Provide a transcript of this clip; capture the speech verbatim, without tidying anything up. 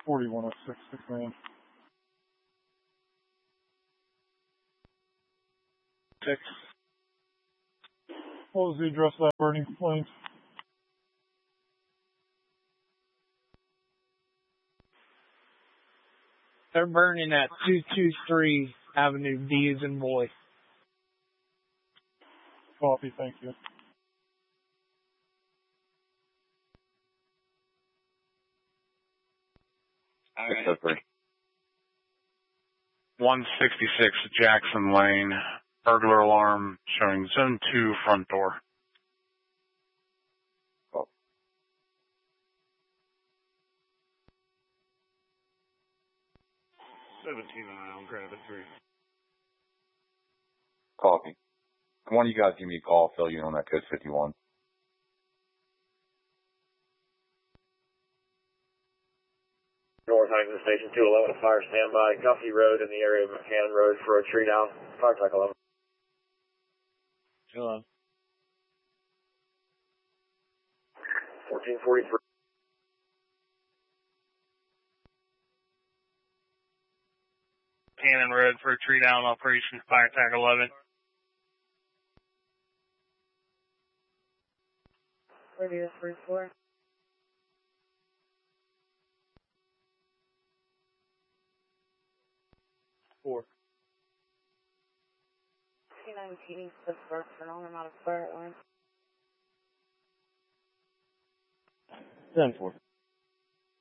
forty-one oh six to command. Six. What was the address of that burning flames? They're burning at two two three Avenue D as in boy. Copy, thank you. Okay. one sixty-six Jackson Lane. Burglar alarm showing zone two front door. Oh. seventeen on Gravit three. Copy. One of you guys give me a call, fill you in on that code fifty-one. North Huntington Station two eleven, a fire standby. Guffey Road in the area of McCann Road for a tree down. Fire type eleven. Hello. fourteen forty-three. Cannon Road for a tree down operation, fire tag eleven. Review three four. Four. T nineteen, East Park, turn on and out of fire line. Ten four.